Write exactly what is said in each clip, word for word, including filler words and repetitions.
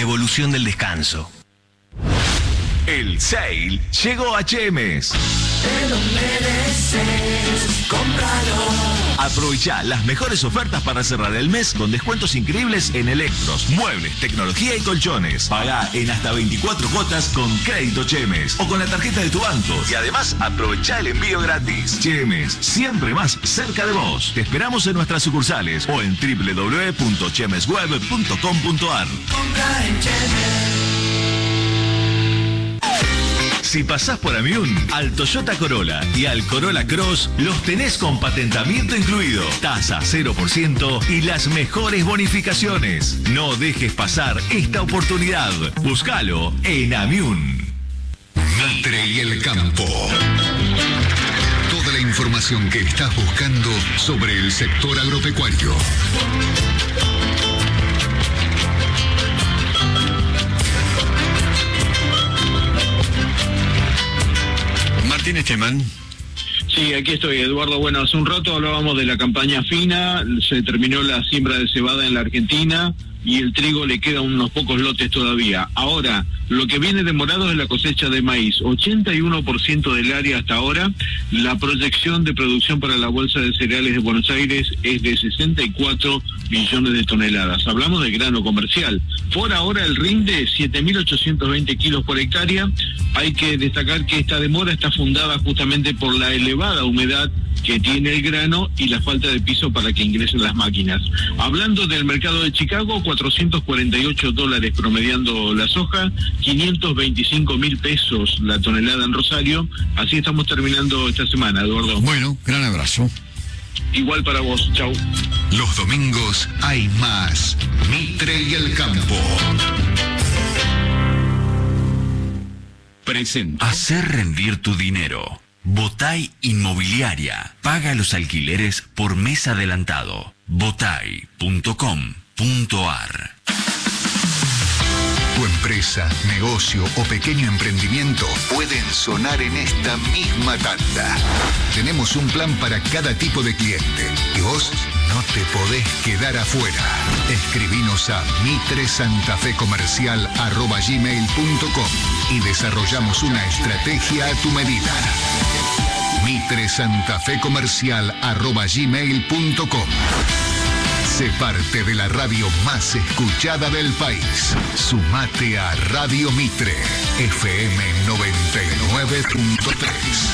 la evolución del descanso. El sale llegó a Chemes. Te lo mereces, cómpralo. Aprovecha las mejores ofertas para cerrar el mes con descuentos increíbles en electros, muebles, tecnología y colchones. Pagá en hasta veinticuatro cuotas con crédito Chemes o con la tarjeta de tu banco. Y además aprovecha el envío gratis. Chemes, siempre más cerca de vos. Te esperamos en nuestras sucursales o en doble u doble u doble u punto chemes web punto com punto a r. Compra en Chemes. Si pasás por Amiún, al Toyota Corolla y al Corolla Cross los tenés con patentamiento incluido, tasa cero por ciento y las mejores bonificaciones. No dejes pasar esta oportunidad. Búscalo en Amiún. Mitre y el campo. Toda la información que estás buscando sobre el sector agropecuario. Martín Esteban. Sí, aquí estoy, Eduardo. Bueno, hace un rato hablábamos de la campaña fina, se terminó la siembra de cebada en la Argentina y el trigo le quedan unos pocos lotes todavía. Ahora, lo que viene demorado es la cosecha de maíz, ochenta y uno por ciento del área hasta ahora. La proyección de producción para la Bolsa de Cereales de Buenos Aires es de sesenta y cuatro millones de toneladas. Hablamos de grano comercial. Por ahora el rinde siete mil ochocientos veinte kilos por hectárea. Hay que destacar que esta demora está fundada justamente por la elevada humedad que tiene el grano y la falta de piso para que ingresen las máquinas. Hablando del mercado de Chicago, cuatrocientos cuarenta y ocho dólares promediando la soja, quinientos veinticinco mil pesos la tonelada en Rosario. Así estamos terminando esta semana, Eduardo. Bueno, gran abrazo. Igual para vos, chau. Los domingos hay más. Mitre y el campo. Presenta. Hacer rendir tu dinero. Botay Inmobiliaria. Paga los alquileres por mes adelantado. botay punto com punto a r. Tu empresa, negocio o pequeño emprendimiento pueden sonar en esta misma tanda. Tenemos un plan para cada tipo de cliente y vos no te podés quedar afuera. Escribinos a mitresantafecomercial arroba gmail punto com y desarrollamos una estrategia a tu medida. mitresantafecomercial arroba gmail punto com. Sé parte de la radio más escuchada del país. Sumate a Radio Mitre, F M noventa y nueve punto tres.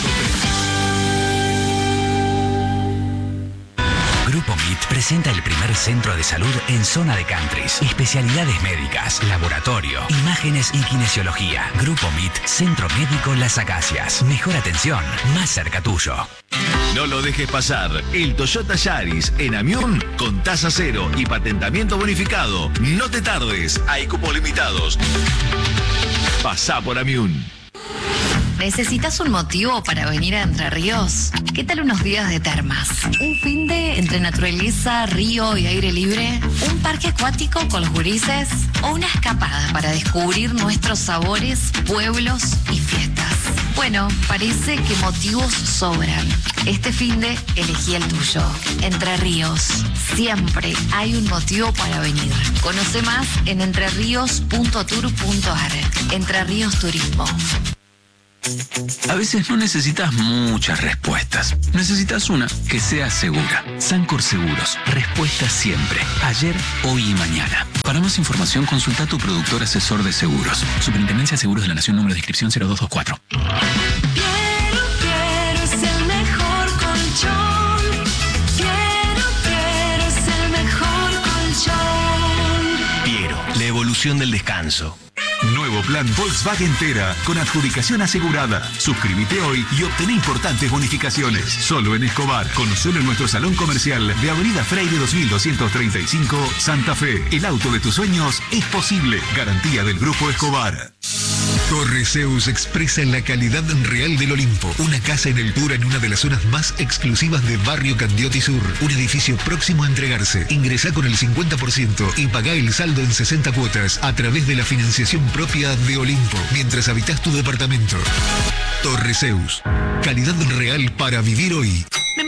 Grupo M I T presenta el primer centro de salud en zona de countries. Especialidades médicas, laboratorio, imágenes y kinesiología. Grupo M I T, Centro Médico Las Acacias. Mejor atención, más cerca tuyo. No lo dejes pasar. El Toyota Yaris en Amiún con tasa cero y patentamiento bonificado. No te tardes. Hay cupos limitados. Pasá por Amiún. ¿Necesitas un motivo para venir a Entre Ríos? ¿Qué tal unos días de termas? ¿Un fin de entre naturaleza, río y aire libre? ¿Un parque acuático con los gurises? ¿O una escapada para descubrir nuestros sabores, pueblos y fiestas? Bueno, parece que motivos sobran. Este fin de elegí el tuyo. Entre Ríos. Siempre hay un motivo para venir. Conoce más en entreríos punto tour punto a r. Entre Ríos Turismo. A veces no necesitas muchas respuestas. Necesitas una que sea segura. Sancor Seguros. Respuesta siempre. Ayer, hoy y mañana. Para más información, consulta a tu productor asesor de seguros. Superintendencia de Seguros de la Nación, número de inscripción cero dos dos cuatro. Quiero, quiero, es el mejor colchón. Quiero, quiero, es el mejor colchón. Piero, la evolución del descanso. Nuevo plan Volkswagen Tera con adjudicación asegurada. Suscríbete hoy y obtén importantes bonificaciones. Solo en Escobar. Conocelo en nuestro salón comercial de Avenida Freire dos mil doscientos treinta y cinco, Santa Fe. El auto de tus sueños es posible. Garantía del Grupo Escobar. Torre Zeus expresa la calidad real del Olimpo. Una casa en altura en una de las zonas más exclusivas de Barrio Candioti Sur. Un edificio próximo a entregarse. Ingresá con el cincuenta por ciento y pagá el saldo en sesenta cuotas a través de la financiación propia de Olimpo, mientras habitas tu departamento. Torre Zeus. Calidad real para vivir hoy. Me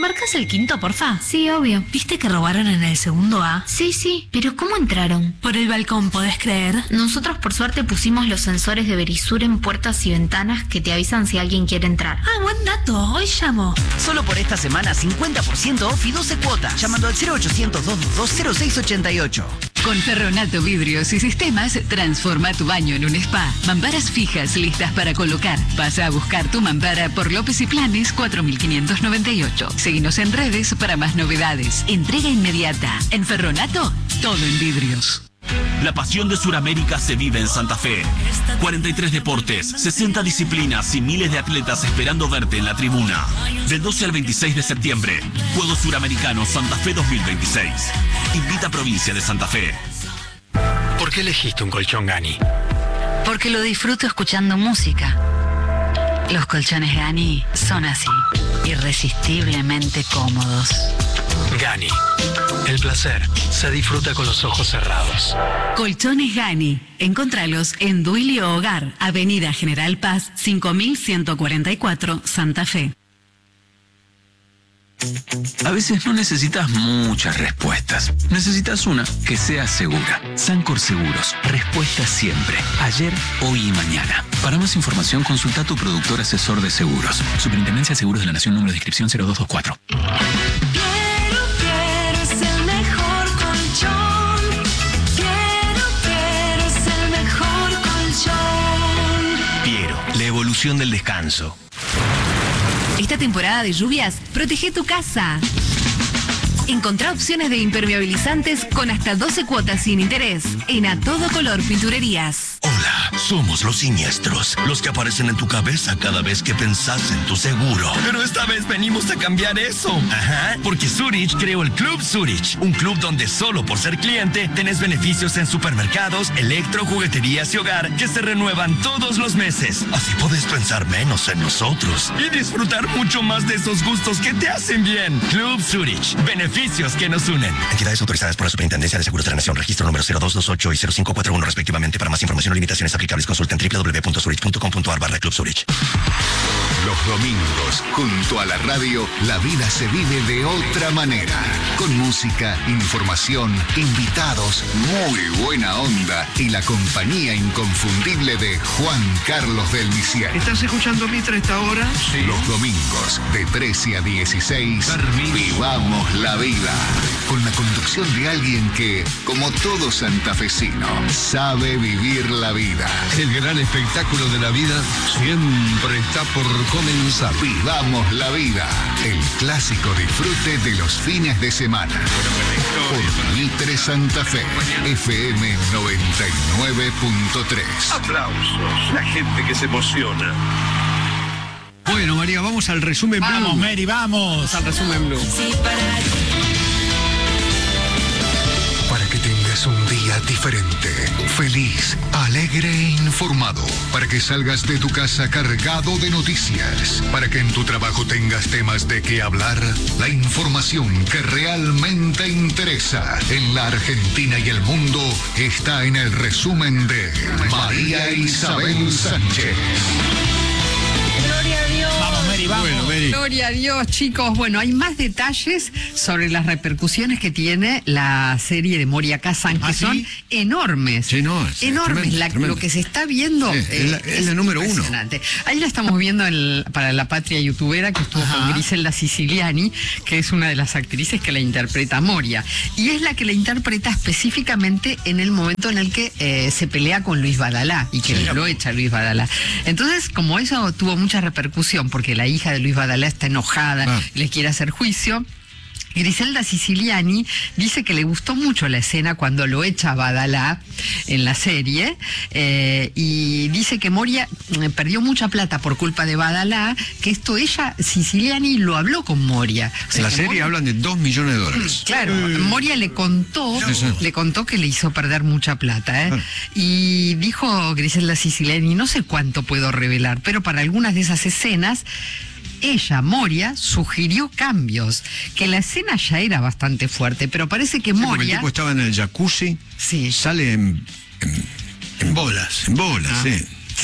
marcas el quinto, porfa? Sí, obvio. ¿Viste que robaron en el segundo A? Sí, sí, pero ¿cómo entraron? Por el balcón, ¿podés creer? Nosotros por suerte pusimos los sensores de Verisur en puertas y ventanas que te avisan si alguien quiere entrar. Ah, buen dato, hoy llamo. Solo por esta semana cincuenta por ciento off y doce cuotas. Llamando al cero ochocientos, dos dos dos, cero seis ochenta y ocho. Con Ferronato Vidrios y Sistemas, transforma tu baño en un spa. Mamparas fijas listas para colocar. Pasa a buscar tu mampara por López y Planes cuatro mil quinientos noventa y ocho. Seguinos en redes para más novedades. Entrega inmediata. En Ferronato, todo en vidrios. La pasión de Suramérica se vive en Santa Fe. cuarenta y tres deportes, sesenta disciplinas y miles de atletas esperando verte en la tribuna. Del doce al veintiséis de septiembre, Juegos Suramericanos Santa Fe dos mil veintiséis. Invita a Provincia de Santa Fe. ¿Por qué elegiste un colchón Gani? Porque lo disfruto escuchando música. Los colchones Gani son así, irresistiblemente cómodos. Gani. El placer se disfruta con los ojos cerrados. Colchones Gani. Encontralos en Duilio Hogar, Avenida General Paz, cinco mil ciento cuarenta y cuatro, Santa Fe. A veces no necesitas muchas respuestas. Necesitas una que sea segura. Sancor Seguros. Respuesta siempre. Ayer, hoy y mañana. Para más información, consulta a tu productor asesor de seguros. Superintendencia de Seguros de la Nación, número de inscripción cero dos dos cuatro. Quiero, quiero es el mejor colchón. Quiero, quiero es el mejor colchón. Piero, la evolución del descanso. Esta temporada de lluvias, protege tu casa. Encontrá opciones de impermeabilizantes con hasta doce cuotas sin interés en A Todo Color Pinturerías. Hola, somos los siniestros, los que aparecen en tu cabeza cada vez que pensás en tu seguro. Pero esta vez venimos a cambiar eso. Ajá, porque Zurich creó el Club Zurich, un club donde solo por ser cliente tenés beneficios en supermercados, electro, jugueterías y hogar que se renuevan todos los meses. Así podés pensar menos en nosotros y disfrutar mucho más de esos gustos que te hacen bien. Club Zurich, beneficios que nos unen. Entidades autorizadas por la Superintendencia de Seguros de la Nación, registro número cero dos dos ocho y cero cinco cuatro uno respectivamente. Para más información o limitaciones aplicables, consulta en doble u doble u doble u punto zurich punto com punto a r barra Club Zurich. Los domingos, junto a la radio, la vida se vive de otra manera. Con música, información, invitados, muy buena onda y la compañía inconfundible de Juan Carlos del Misier. ¿Estás escuchando Mitra a esta hora? Sí. Los domingos, de trece a dieciséis, vivamos la vida. Con la conducción de alguien que, como todo santafesino, sabe vivir la vida. El gran espectáculo de la vida siempre está por comenzar. Vivamos la vida. El clásico disfrute de los fines de semana. Por Mitre Santa Fe, F M noventa y nueve punto tres. Aplausos. La gente que se emociona. Bueno, María, vamos al resumen Blue. Vamos, Mary, vamos. Al resumen Blue. Para que tengas un día diferente, feliz, alegre e informado. Para que salgas de tu casa cargado de noticias. Para que en tu trabajo tengas temas de qué hablar. La información que realmente interesa en la Argentina y el mundo está en el resumen de María Isabel Sánchez. Gloria a Dios. Vamos, Mary, vamos. Bueno, Mary. Gloria a Dios, chicos. Bueno, hay más detalles sobre las repercusiones que tiene la serie de Moria Kazan, que ¿Ah, son sí? enormes. Sí, no, es enormes. tremendo, La- tremendo. Lo que se está viendo Sí, eh, es la- es la número uno. impresionante. Ahí la estamos viendo en- para La Patria Youtubera, que estuvo Ajá. con Griselda Siciliani, que es una de las actrices que la interpreta a Moria. Y es la que la interpreta específicamente en el momento en el que eh, se pelea con Luis Badalá y que Sí. lo echa Luis Badalá. Entonces, como eso tuvo mucha repercusión, porque la hija de Luis Badalá está enojada, Ah. le quiere hacer juicio. Griselda Siciliani dice que le gustó mucho la escena cuando lo echa a Badalá en la serie, eh, y dice que Moria eh, perdió mucha plata por culpa de Badalá, que esto ella, Siciliani, lo habló con Moria. O sea, En la que serie Moria- hablan de dos millones de dólares. Claro, Moria le contó, Sí, sí. le contó que le hizo perder mucha plata, ¿eh? Ah. Y dijo Griselda Siciliani, no sé cuánto puedo revelar, pero para algunas de esas escenas, ella, Moria, sugirió cambios, que la escena ya era bastante fuerte, pero parece que Sí, porque el Moria... tipo estaba en el jacuzzi, Sí. sale en, en, en bolas. En bolas, Ah. sí.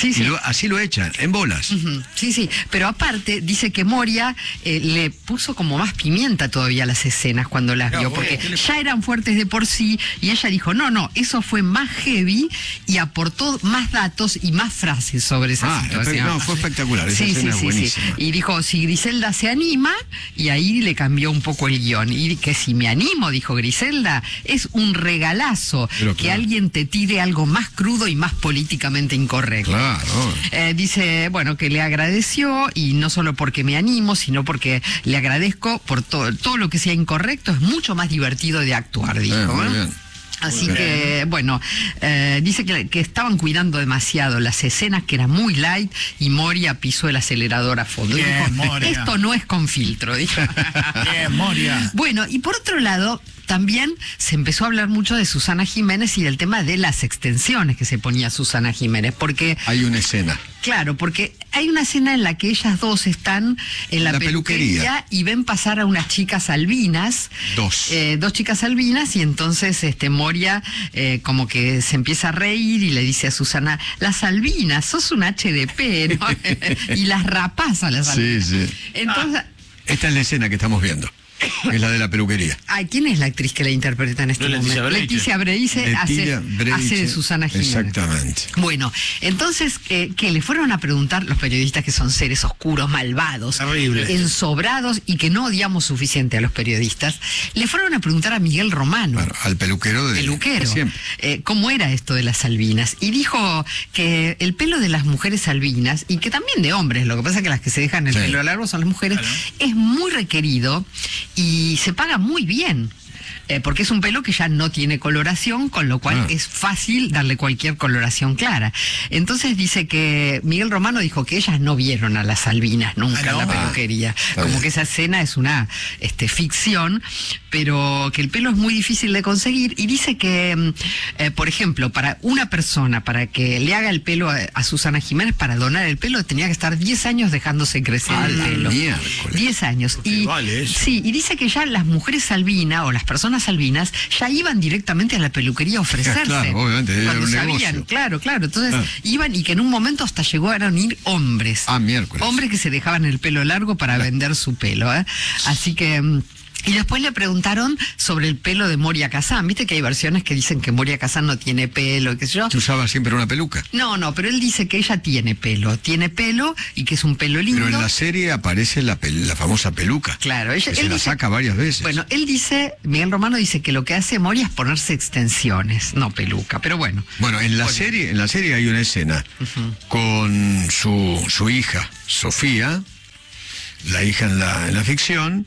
Sí, sí. Y lo- así lo echan, en bolas. Ujú, sí, sí, pero aparte dice que Moria eh, le puso como más pimienta todavía a las escenas cuando las vio, porque ya eran fuertes de por sí, y ella dijo, no, no, eso fue más heavy, y aportó más datos y más frases sobre esa Ah, situación. no, fue espectacular, esa Sí, escena sí, es sí, buenísima. sí. Y dijo, si Griselda se anima, y ahí le cambió un poco el guión, y que si me animo, dijo Griselda, es un regalazo Pero que claro. alguien te tire algo más crudo y más políticamente incorrecto. Claro. Eh, dice, bueno, que le agradeció, y no solo porque me animo, sino porque le agradezco por todo, todo lo que sea incorrecto, es mucho más divertido de actuar, dijo. Eh, muy ¿eh? bien. Así Muy que, bueno, eh, dice que, que estaban cuidando demasiado las escenas, que eran muy light, y Moria pisó el acelerador a fondo. Bien, Dijo, Moria. esto no es con filtro, dijo. Bien, Moria. Bueno, y por otro lado, también se empezó a hablar mucho de Susana Jiménez y del tema de las extensiones que se ponía Susana Jiménez, porque... Hay una escena. Claro, porque hay una escena en la que ellas dos están en la, La peluquería, peluquería. y ven pasar a unas chicas albinas. Dos. Eh, dos chicas albinas, y entonces este Moria eh, como que se empieza a reír y le dice a Susana, las albinas, sos un H D P, ¿no? Y las rapás a las Sí, albinas. sí. Entonces, Esta es la escena que estamos viendo. Es la de la peluquería. ay, ¿quién es la actriz que la interpreta en este No, Leticia momento? Breche. Leticia Breise hace, Leticia Breche, hace de Susana Jiménez. Exactamente. Bueno, entonces, eh, que le fueron a preguntar los periodistas, que son seres oscuros, malvados, Terrible. ensobrados, y que no odiamos suficiente a los periodistas, le fueron a preguntar a Miguel Romano, Bueno, al peluquero de, peluquero, de siempre. eh, cómo era esto de las albinas. Y dijo que el pelo de las mujeres albinas, y que también de hombres, lo que pasa es que las que se dejan el Sí. pelo largo son las mujeres, es muy requerido y se paga muy bien. Eh, porque es un pelo que ya no tiene coloración, con lo cual Ah. es fácil darle cualquier coloración clara. Entonces dice que Miguel Romano dijo que ellas no vieron a las albinas nunca Ah, ¿no? en la peluquería. Está Como bien. que esa escena es una este, ficción, pero que el pelo es muy difícil de conseguir. Y dice que, mm, eh, por ejemplo, para una persona, para que le haga el pelo a, a Susana Jiménez, para donar el pelo, tenía que estar diez años dejándose crecer A el la pelo. miércoles. diez años. Y, vale eso. sí, y dice que ya las mujeres albinas o las personas albinas ya iban directamente a la peluquería a ofrecerse. Claro, obviamente, era cuando un sabían, negocio. claro, claro. Entonces Ah. iban, y que en un momento hasta llegaron a ir hombres. Ah, miércoles. Hombres que se dejaban el pelo largo para vender su pelo, ¿eh? Así que... mm, y después le preguntaron sobre el pelo de Moria Kazan. Viste que hay versiones que dicen que Moria Kazan no tiene pelo, qué sé yo. Que usaba siempre una peluca. No, no, pero él dice que ella tiene pelo. Tiene pelo, y que es un pelo lindo. Pero en la serie aparece la, pel- la famosa peluca. Claro, ella, Que se él la dice- saca varias veces. Bueno, él dice, Miguel Romano dice que lo que hace Moria es ponerse extensiones, no peluca, pero bueno. Bueno, en la serie, en la serie hay una escena con su, su hija, Sofía, la hija en la, en la ficción,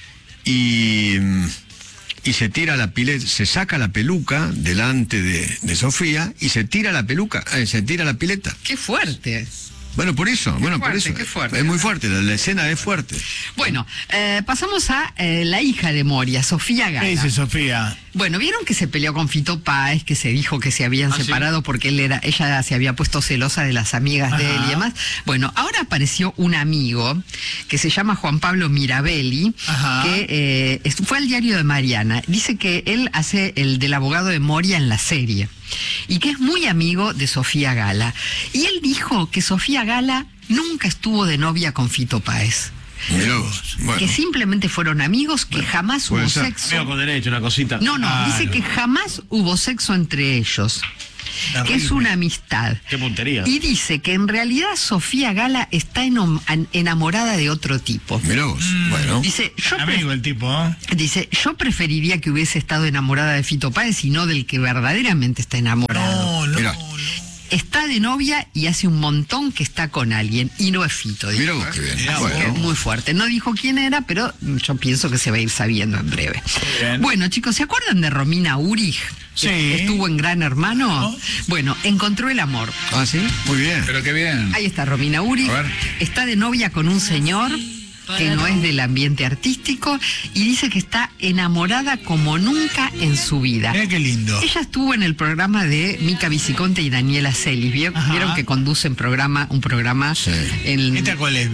y, y se tira la pileta, se saca la peluca delante de, de Sofía y se tira la peluca, eh, se tira la pileta. ¡Qué fuerte! Bueno, por eso, bueno, por fuerte, eso. qué fuerte. Es muy fuerte, la, la escena es fuerte. Bueno, eh, pasamos a eh, la hija de Moria, Sofía Gala. ¿Qué dice Sofía? Bueno, vieron que se peleó con Fito Páez, que se dijo que se habían ¿Ah, sí? separado porque él era, ella se había puesto celosa de las amigas de él y Ajá. demás. Bueno, ahora apareció un amigo que se llama Juan Pablo Mirabelli, Ajá. que eh, est- fue al diario de Mariana. Dice que él hace el del abogado de Moria en la serie y que es muy amigo de Sofía Gala. Y él dijo que Sofía Gala nunca estuvo de novia con Fito Páez. Mirá vos, bueno. Que simplemente fueron amigos, que jamás puede hubo ser. sexo. Amigo con derecho, una cosita. No, no, Ah, dice no. que jamás hubo sexo entre ellos. Que es Terrible. una amistad. Qué puntería. Y dice que en realidad Sofía Gala está eno- an- enamorada de otro tipo. Mirá vos, bueno. Dice, yo Amigo el tipo, ¿eh? Dice, yo preferiría que hubiese estado enamorada de Fito Páez y no del que verdaderamente está enamorado. No, no, Mirá. no. Está de novia y hace un montón que está con alguien y no es Fito. dijo, Mirá vos ¿eh? qué bien. Mirá Así Bueno. que muy fuerte. No dijo quién era, pero yo pienso que se va a ir sabiendo en breve. Bien. Bueno, chicos, ¿se acuerdan de Romina Urich? Sí. Estuvo en Gran Hermano. Oh. Bueno, encontró el amor. Ah, sí, muy bien. Pero qué bien. Ahí está Romina Urich. A ver. Está de novia con un señor que no es del ambiente artístico y dice que está enamorada como nunca en su vida. Mira qué lindo. Ella estuvo en el programa de Mica Viciconte y Daniela Celis. ¿Vieron, Ajá. vieron que conducen programa, un programa Sí. en... ¿Esta cuál es?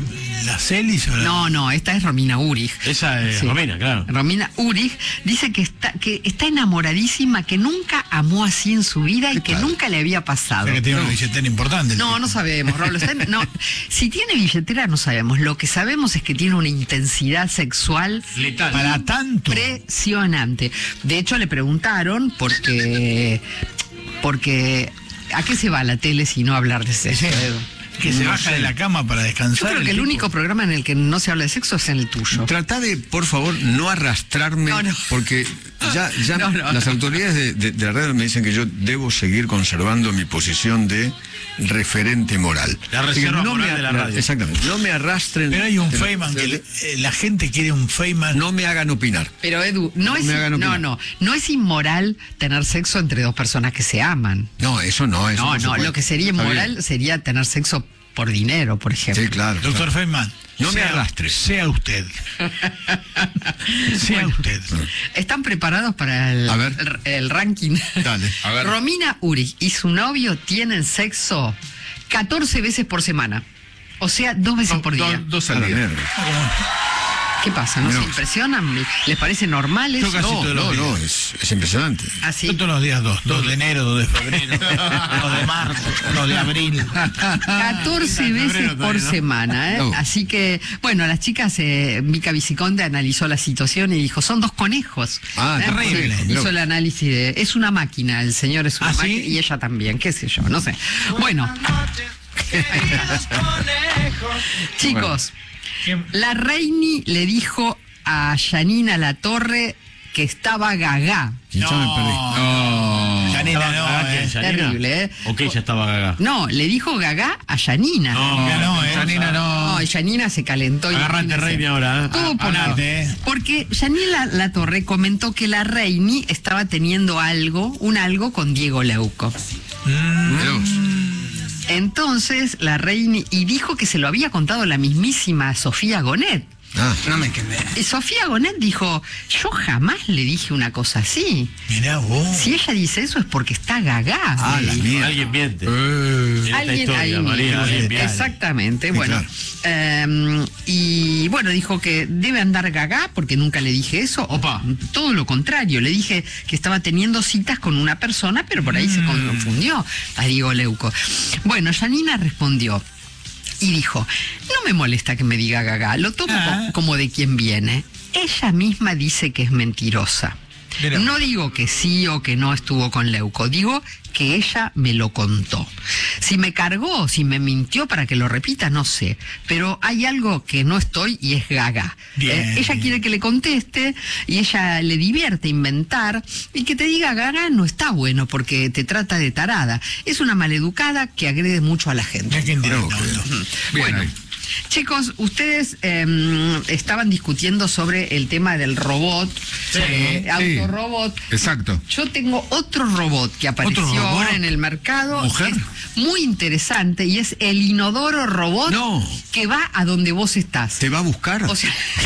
¿La Celis o la... No, no, esta es Romina Urich. Esa es Sí. Romina, claro. Romina Urich dice que está, que está enamoradísima, que nunca amó así en su vida y que nunca le había pasado. O sea que tiene una billetera importante. No, no sabemos, Rolo. Está en- no, si tiene billetera no sabemos. Lo que sabemos es que tiene una intensidad sexual Letal. Para tanto. impresionante. De hecho, le preguntaron porque, porque ¿a qué se va la tele si no hablar de sexo, Sí. Edu? Que se No baja sé. de la cama para Yo descansar. creo que el tipo. único programa en el que no se habla de sexo es en el tuyo. Trata de, por favor, no arrastrarme, No, no. porque ya, ya No, no, las no. autoridades de, de- de la red me dicen que yo debo seguir conservando mi posición de referente moral. La Así que reserva no moral me, de la radio. Exactamente, no me arrastren. Pero hay un de- Feynman que de- le- eh, la gente quiere un Feynman. No me hagan opinar. Pero Edu, no, No es me hagan no, opinar. no, no es inmoral tener sexo entre dos personas que se aman. No, eso no. Eso No, por no, supuesto. lo que sería Está inmoral bien. sería tener sexo por dinero, por ejemplo. Sí, claro. Doctor claro. Feynman. No me sea- arrastres. Sea usted. Sea usted. ¿Están preparados para el, A ver. el- el ranking? Dale, a ver. Romina Urich y su novio tienen sexo catorce veces por semana. O sea, dos veces por día. Do- dos A al la día. mierda. ¿Qué pasa? ¿No Mirá. se impresionan? ¿Les parece normal eso? Yo casi No, todos los no, no, días. es, es impresionante. ¿Así? Yo todos los días dos. dos de enero, dos de febrero, dos de marzo, dos de abril. catorce veces por semana, ¿eh? No. Así que, bueno, las chicas, eh, Mica Viciconde analizó la situación y dijo, son dos conejos. Ah, ¿Eh? terrible. Porque Hizo el análisis de, es una máquina, el señor es una ¿Ah, sí? máquina y ella también, qué sé yo, no sé. Bueno. Chicos, la Reini le dijo a Yanina Latorre que estaba gaga. Y ya me perdí. No. Yanina, ¿Estaba no, gaga eh. quién, Yanina? Terrible, ¿eh? ¿O que ella estaba gaga? No, le dijo gaga a Yanina. No, Ya no, eh. Yanina no. No, y Yanina se calentó. Agarrate, imagínense. Reini, ahora. ¿eh? Todo por Hablate, eh. Porque Yanina Latorre comentó que la Reini estaba teniendo algo, un algo con Diego Leuco. Mirá vos. Entonces la Reini, y dijo que se lo había contado la mismísima Sofía Gonet. Ah, No me quemé. Y Sofía Gonet dijo, yo jamás le dije una cosa así. Mirá vos. Si ella dice eso es porque está gaga. ah, le la dijo. mierda. Alguien miente. Eh, En esta Alguien historia, ahí María, mismo. alguien miente. Exactamente, Sí, bueno. claro. eh, y bueno, dijo que debe andar gaga porque nunca le dije eso. Opa. Todo lo contrario, le dije que estaba teniendo citas con una persona, pero por ahí se confundió a Diego Leuco. Bueno, Yanina respondió y dijo, no me molesta que me diga gaga, lo tomo Ah. co- como de quien viene. Ella misma dice que es mentirosa. Mira. No digo que sí o que no estuvo con Leuco, digo que ella me lo contó. Si me cargó, si me mintió para que lo repita, no sé. Pero hay algo que no estoy y es gaga. Bien, Eh, ella bien. quiere que le conteste y ella le divierte inventar y que te diga gaga no está bueno porque te trata de tarada. Es una maleducada que agrede mucho a la gente. Mirá qué indirecto. Creo que- Ujú. Bien Bueno, ahí. chicos, ustedes eh, estaban discutiendo sobre el tema del robot, eh, sí. autorobot. Exacto. Yo tengo otro robot que apareció ¿Otro robot? ahora en el mercado. ¿Mujer? Es muy interesante y es el inodoro robot No. que va a donde vos estás. ¿Te va a buscar? O sea,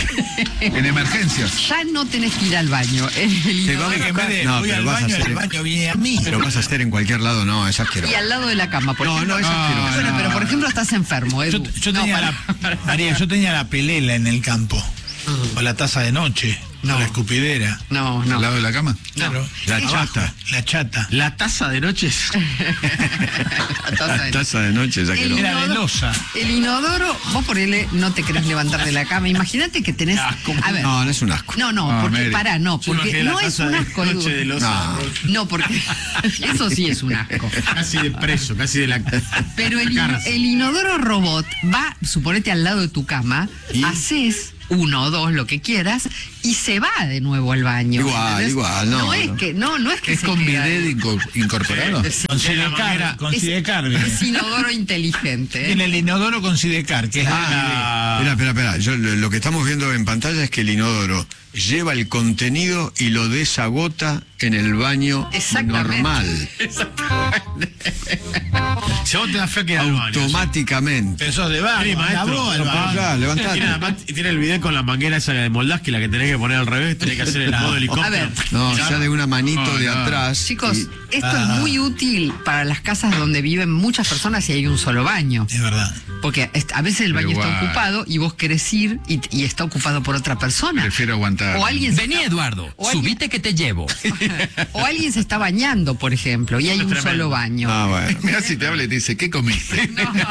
En emergencias. ya no tenés que ir al baño. El Te va a inodoro- Que en vez de No, voy pero al vas a baño, hacer- el baño viene a mí. Pero vas a estar en cualquier lado, no, es asqueroso. y al lado de la cama, por No, ejemplo. no, es asqueroso. Bueno, no, pero por no. ejemplo estás enfermo, Yo, Edu. yo No, tenía para- la, María, yo tenía la pelela en el campo. O la taza de noche. No. O la escupidera. No, no. ¿Al lado de la cama? Claro. La Abajo, chata. La chata. La taza de noche es... La taza de- Taza de noche, es El asqueroso. Era de inodoro- losa. El inodoro, vos por él no te querés levantar de la cama. Imagínate que tenés. A ver. No, no es un asco. No, no, Ah, porque Mary. pará, no, Yo porque imaginé la no es taza un de asco. noche Edu. de losa. No. No, porque eso sí es un asco. Casi de preso, casi de la... Pero el, ino- el inodoro robot va, suponete al lado de tu cama, ¿Y? haces uno o dos, lo que quieras, y se va de nuevo al baño. Igual, ¿entendés? igual, no, es no. que, no, no es que ¿Es se con queda bidet ahí. inco- incorporado? Es- Con Sidecar. Con es- Sidecar. Es inodoro inteligente. ¿eh? Tiene el inodoro con Sidecar, que es Ah, espera, espera, espera. Yo, lo lo que estamos viendo en pantalla es que el inodoro lleva el contenido y lo desagota en el baño Exactamente. normal. Exactamente. Si vos te das flaca al baño. Automáticamente. Pero sos de baño. Sí, maestro. Habló al Pero, baño. Claro, levantate. Tiene, además, tiene el video con la manguera esa de Moldaski, la que tenés que poner al revés, tenés que hacer el modo helicóptero. A ver. No, ya de una manito No, de no. atrás. Chicos, y- esto Ah. es muy útil para las casas donde viven muchas personas y hay un solo baño. Es verdad. Porque est- a veces el Pero baño está igual. ocupado y vos querés ir y, y está ocupado por otra persona. Prefiero aguantar. O alguien se Vení, está- Eduardo. o alguien- Subite que te llevo. o alguien se está bañando, por ejemplo, y hay Es un tremendo. solo baño. Ah, bueno. Mira si te habla y te dice, ¿qué comiste?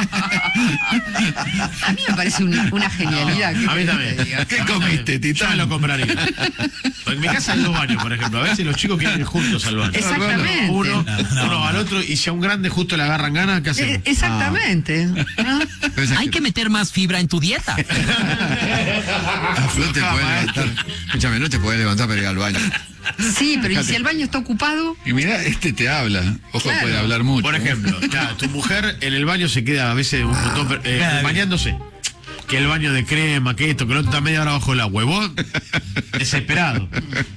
A mí me parece una, una genialidad. ¿qué A mí querés también. que te diga? ¿Qué comiste, Yo me Titán? lo compraría. En mi casa hay dos baños, por ejemplo. A veces los chicos quieren ir juntos al baño. Exactamente. Uno, no, uno no. al otro, y si a un grande justo le agarran ganas, ¿qué Eh, hacemos? exactamente. ¿no? Hay que meter más fibra en tu dieta. No te puedes levantar. Escúchame, no te puedes levantar para ir al baño. Sí, pero ¿y si el baño está ocupado? Y mira, este te habla. Ojo, Claro. puede hablar mucho. Por ejemplo, claro, tu mujer en el baño se queda a veces un montón eh, Claro. bañándose. Que el baño de crema, que esto, que lo otro está media hora bajo el agua. Y vos, desesperado.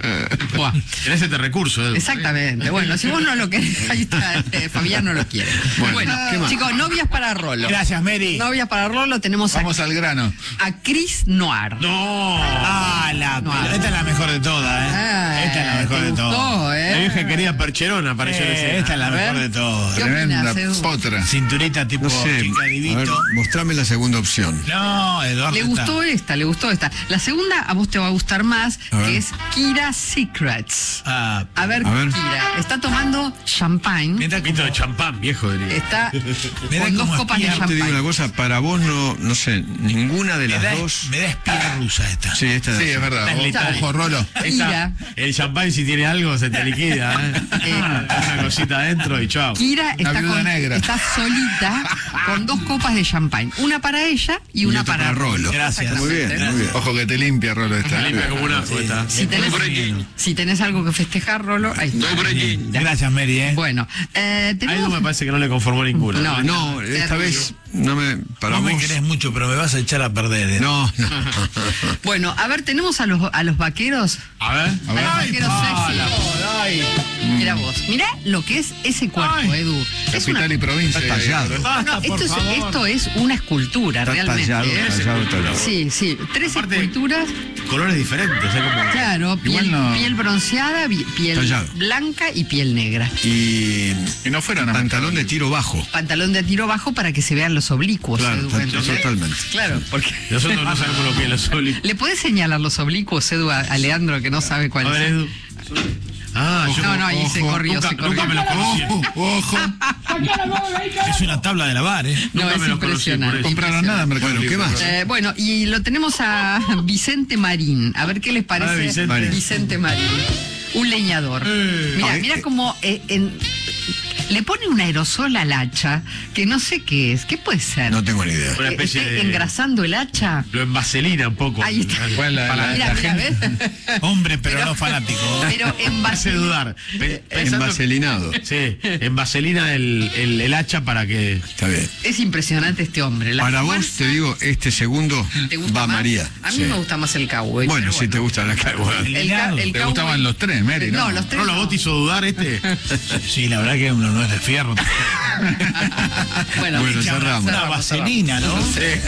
Buah, tenés este recurso, Edu. Exactamente. Bueno, si vos no lo querés, ahí está, eh, Fabián no lo quiere. Bueno, Bueno, ¿qué más? chicos, novias para Rolo. Gracias, Mary. Novias para Rolo tenemos a, Vamos al grano. a Chris Noir. No. Ah, la, No, esta es la mejor de todas, ¿eh? Ah, esta es la mejor te de gustó, todas. ¿eh? La vieja querida percherona apareció en Eh, escena. esta es la A ver. mejor de todas. ¿Qué Tremenda opinas, Edu? potra. Cinturita tipo No sé. chica A ver, divito. mostrame la segunda opción. No, Eduardo. Le está- gustó esta, le gustó esta. La segunda a vos te va a gustar más, A ver. que es Kira Secrets. Ah, A ver, A ver. Kira, está tomando champagne. Mira Poquito de cómo- champán, viejo. diría. Está Mirá con dos cómo copas de espía, Te digo una champagne. cosa, para vos no, no sé, ninguna de me las da, dos. me da espía rusa esta. Sí, esta Sí, es verdad. Está en letal. Ojo, Rolo. Kira, El champán, si tiene algo, se te liquida. ¿eh? Una cosita adentro y chao. Kira está, viuda con- negra. está solita con dos copas de champagne. Una para ella y una otra para para Rolo. Gracias. Muy bien, muy bien. Ojo que te limpia, Rolo. Esta. Limpia como una esta. Si tenés, si tenés algo que festejar, Rolo, ahí está. Gracias, Mary, ¿eh? Bueno, eh, A Edu tenemos... me parece que no le conformó ninguna. No, No, esta terrible. vez no me. Para No vos. me querés mucho, pero me vas a echar a perder. ¿eh? No, no. Bueno, a ver, tenemos a los, a los vaqueros. A ver. A los vaqueros Pala, sexy. Mira vos, mira lo que es ese cuerpo, Edu. Es una- Capital y provincia. Está tallado. No, Basta, esto, por es, favor. esto es una escultura, Está realmente. tallado, ¿eh? tallado, tallado. Sí, sí, tres Aparte- esculturas, Colores diferentes. O sea, como... claro, piel, Igual no- piel bronceada, vi- piel Tallado. blanca y piel negra. Y. Y no fueron a Pantalón de tiro bajo. Pantalón de tiro bajo para que se vean los oblicuos, Claro, Edu, tal- ¿entendés? totalmente. Claro, porque... Nosotros no sabemos lo que es los oblicuos. ¿Le podés señalar los oblicuos, Edu, a, a Leandro, que no sabe cuál A ver, es? Edu. Ah, yo No, no, ahí se corrió, nunca, se corrió. nunca me los conocí. Ojo. Es una tabla de lavar, ¿eh? No, Nunca es me los conocí, por impresionante. eso. Compraron nada en Mercado Bueno, ¿qué Libre. más? Eh, bueno, y lo tenemos a Vicente Marín. A ver qué les parece Ah, Vicente. Vicente Marín. Un leñador. Mira, Ay, mira eh. cómo eh, en- le pone un aerosol al hacha, que no sé qué es. ¿Qué puede ser? No tengo ni idea. Una Que especie esté de- engrasando el hacha. Lo envaselina un poco. Ahí está. Bueno, la- Para- la- Mira, mira, ¿ves? Hombre, pero, Pero- no fanático. Pero en Me hace dudar. Pe- pensando- Envaselinado. Sí, en vaselina el, el, el hacha para que... Está bien. Es impresionante este hombre. La Para vos, fuerza- te digo, este segundo ¿te gusta va más? María. A mí Sí. me gusta más el cowboy. Bueno, pero si te gusta la cagua. El, ca- el Te cowboy- gustaban los tres, Mary, ¿no? No, los tres. ¿No lo no. vos te hizo dudar este? Sí, la verdad que uno no es de fierro. Bueno, Bueno, cerramos, cerramos. Una vaselina, ¿no?